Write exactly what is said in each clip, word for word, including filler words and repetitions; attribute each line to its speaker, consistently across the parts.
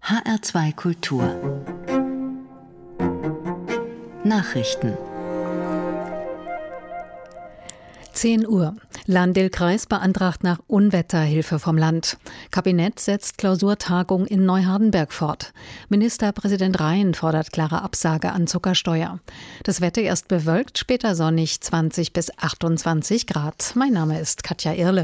Speaker 1: H R zwei Kultur Nachrichten.
Speaker 2: zehn Uhr. Lahn-Dill-Kreis beantragt nach Unwetterhilfe vom Land. Kabinett setzt Klausurtagung in Neuhardenberg fort. Ministerpräsident Rhein fordert klare Absage an Zuckersteuer. Das Wetter erst bewölkt, später sonnig, zwanzig bis achtundzwanzig Grad. Mein Name ist Katja Irle.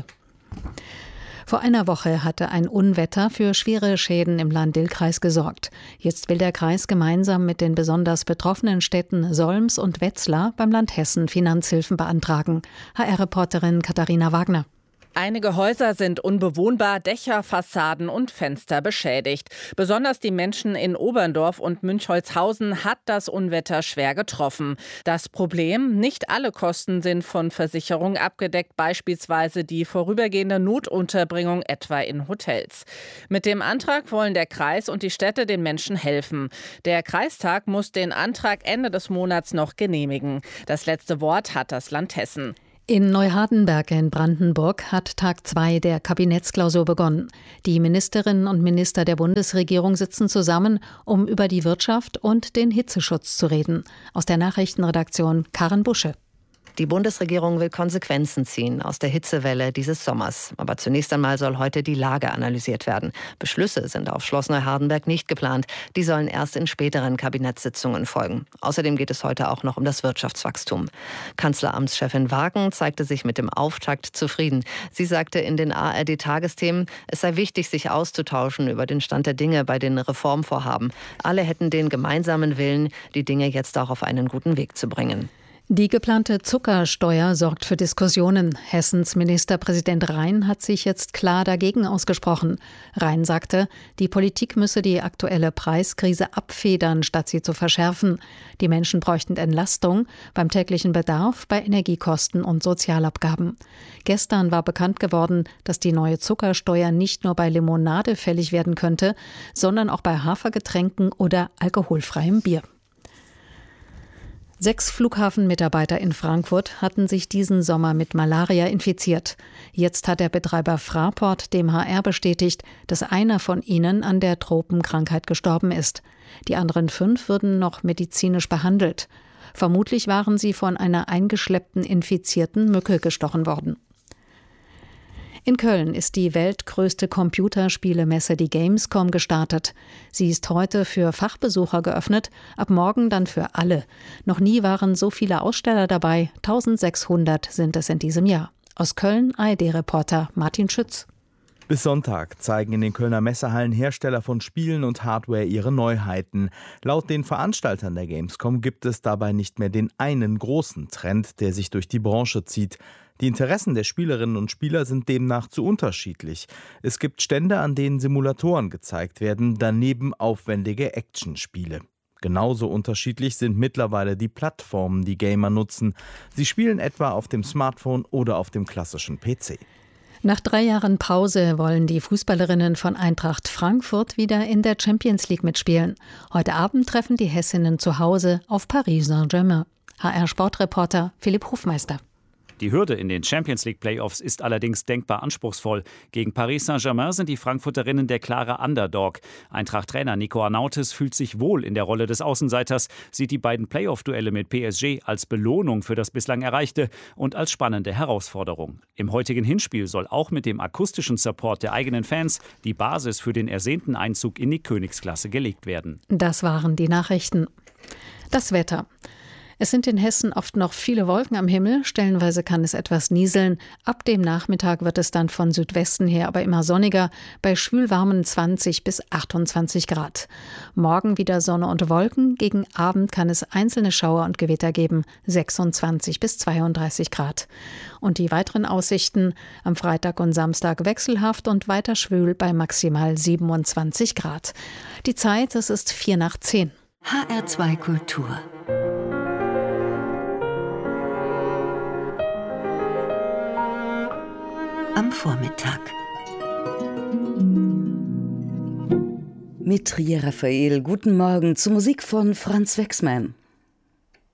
Speaker 2: Vor einer Woche hatte ein Unwetter für schwere Schäden im Lahn-Dill-Kreis gesorgt. Jetzt will der Kreis gemeinsam mit den besonders betroffenen Städten Solms und Wetzlar beim Land Hessen Finanzhilfen beantragen. H R-Reporterin Katharina Wagner.
Speaker 3: Einige Häuser sind unbewohnbar, Dächer, Fassaden und Fenster beschädigt. Besonders die Menschen in Oberndorf und Münchholzhausen hat das Unwetter schwer getroffen. Das Problem: Nicht alle Kosten sind von Versicherungen abgedeckt, beispielsweise die vorübergehende Notunterbringung etwa in Hotels. Mit dem Antrag wollen der Kreis und die Städte den Menschen helfen. Der Kreistag muss den Antrag Ende des Monats noch genehmigen. Das letzte Wort hat das Land Hessen.
Speaker 2: In Neuhardenberg in Brandenburg hat Tag zwei der Kabinettsklausur begonnen. Die Ministerinnen und Minister der Bundesregierung sitzen zusammen, um über die Wirtschaft und den Hitzeschutz zu reden. Aus der Nachrichtenredaktion Karen Busche.
Speaker 4: Die Bundesregierung will Konsequenzen ziehen aus der Hitzewelle dieses Sommers. Aber zunächst einmal soll heute die Lage analysiert werden. Beschlüsse sind auf Schloss Neuhardenberg nicht geplant. Die sollen erst in späteren Kabinettssitzungen folgen. Außerdem geht es heute auch noch um das Wirtschaftswachstum. Kanzleramtschefin Wagen zeigte sich mit dem Auftakt zufrieden. Sie sagte in den A R D-Tagesthemen, es sei wichtig, sich auszutauschen über den Stand der Dinge bei den Reformvorhaben. Alle hätten den gemeinsamen Willen, die Dinge jetzt auch auf einen guten Weg zu bringen.
Speaker 2: Die geplante Zuckersteuer sorgt für Diskussionen. Hessens Ministerpräsident Rhein hat sich jetzt klar dagegen ausgesprochen. Rhein sagte, die Politik müsse die aktuelle Preiskrise abfedern, statt sie zu verschärfen. Die Menschen bräuchten Entlastung beim täglichen Bedarf, bei Energiekosten und Sozialabgaben. Gestern war bekannt geworden, dass die neue Zuckersteuer nicht nur bei Limonade fällig werden könnte, sondern auch bei Hafergetränken oder alkoholfreiem Bier. Sechs Flughafenmitarbeiter in Frankfurt hatten sich diesen Sommer mit Malaria infiziert. Jetzt hat der Betreiber Fraport dem H R bestätigt, dass einer von ihnen an der Tropenkrankheit gestorben ist. Die anderen fünf würden noch medizinisch behandelt. Vermutlich waren sie von einer eingeschleppten infizierten Mücke gestochen worden. In Köln ist die weltgrößte Computerspielemesse, die Gamescom, gestartet. Sie ist heute für Fachbesucher geöffnet, ab morgen dann für alle. Noch nie waren so viele Aussteller dabei, eintausendsechshundert sind es in diesem Jahr. Aus Köln A R D-Reporter Martin Schütz.
Speaker 5: Bis Sonntag zeigen in den Kölner Messehallen Hersteller von Spielen und Hardware ihre Neuheiten. Laut den Veranstaltern der Gamescom gibt es dabei nicht mehr den einen großen Trend, der sich durch die Branche zieht. Die Interessen der Spielerinnen und Spieler sind demnach zu unterschiedlich. Es gibt Stände, an denen Simulatoren gezeigt werden, daneben aufwendige Actionspiele. Genauso unterschiedlich sind mittlerweile die Plattformen, die Gamer nutzen. Sie spielen etwa auf dem Smartphone oder auf dem klassischen P C.
Speaker 2: Nach drei Jahren Pause wollen die Fußballerinnen von Eintracht Frankfurt wieder in der Champions League mitspielen. Heute Abend treffen die Hessinnen zu Hause auf Paris Saint-Germain. H R-Sportreporter Philipp Hofmeister.
Speaker 6: Die Hürde in den Champions League Playoffs ist allerdings denkbar anspruchsvoll. Gegen Paris Saint-Germain sind die Frankfurterinnen der klare Underdog. Eintracht-Trainer Nico Arnautis fühlt sich wohl in der Rolle des Außenseiters, sieht die beiden Playoff-Duelle mit P S G als Belohnung für das bislang Erreichte und als spannende Herausforderung. Im heutigen Hinspiel soll auch mit dem akustischen Support der eigenen Fans die Basis für den ersehnten Einzug in die Königsklasse gelegt werden.
Speaker 2: Das waren die Nachrichten. Das Wetter. Es sind in Hessen oft noch viele Wolken am Himmel, stellenweise kann es etwas nieseln. Ab dem Nachmittag wird es dann von Südwesten her aber immer sonniger, bei schwülwarmen zwanzig bis achtundzwanzig Grad. Morgen wieder Sonne und Wolken, gegen Abend kann es einzelne Schauer und Gewitter geben, sechsundzwanzig bis zweiunddreißig Grad. Und die weiteren Aussichten: am Freitag und Samstag wechselhaft und weiter schwül bei maximal siebenundzwanzig Grad. Die Zeit, es ist vier nach zehn.
Speaker 1: H R zwei Kultur am Vormittag.
Speaker 7: Mit Trier Raphael, guten Morgen zur Musik von Franz Wexman.